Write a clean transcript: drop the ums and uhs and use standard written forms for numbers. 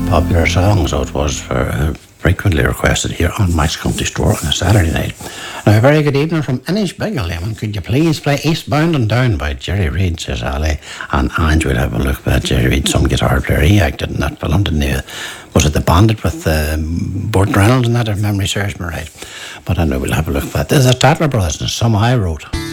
popular song, so it was frequently requested here on Mike's Country Store on a Saturday night. Now, a very good evening from Inishbiggerleman. Could you please play Eastbound and Down by Jerry Reid, says Ali. And Ange will have a look at Jerry Reid, some guitar player. He acted in that film, didn't he? Was it The Bandit with Burt Reynolds and that, if memory serves me right? But I know we'll have a look at that. This is the Statler Brothers and Some I Wrote.